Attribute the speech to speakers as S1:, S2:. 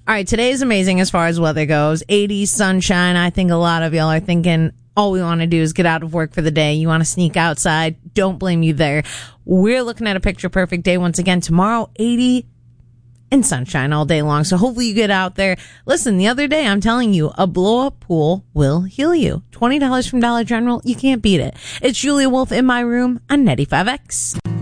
S1: All right, today is amazing as far as weather goes. 80s, sunshine. I think a lot of y'all are thinking all we want to do is get out of work for the day. You want to sneak outside. Don't blame you there. We're looking at a picture perfect day once again tomorrow, 80 and sunshine all day long. So hopefully you get out there. Listen, the other day, I'm telling you, a blow-up pool will heal you. $20 from Dollar General. You can't beat it. It's Julia Wolf in my room on 95X.